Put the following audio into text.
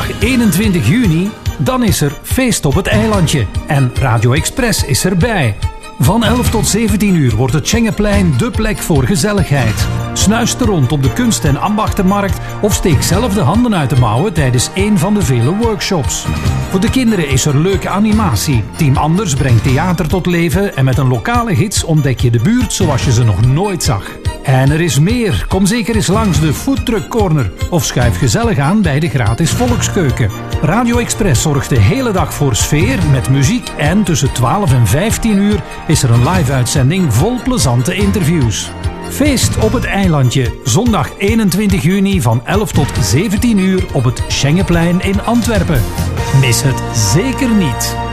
Zondag 21 juni, dan is er feest op het eilandje. En Radio Express is erbij. Van 11 tot 17 uur wordt het Schengenplein dé plek voor gezelligheid. Snuister rond op de kunst- en ambachtenmarkt of steek zelf de handen uit de mouwen tijdens een van de vele workshops. Voor de kinderen is er leuke animatie. Team Anders brengt theater tot leven en met een lokale gids ontdek je de buurt zoals je ze nog nooit zag. En er is meer. Kom zeker eens langs de Foodtruck Corner of schuif gezellig aan bij de gratis Volkskeuken. Radio Express zorgt de hele dag voor sfeer met muziek en tussen 12 en 15 uur is er een live-uitzending vol plezante interviews. Feest op het eilandje, zondag 21 juni van 11 tot 17 uur op het Schengenplein in Antwerpen. Mis het zeker niet.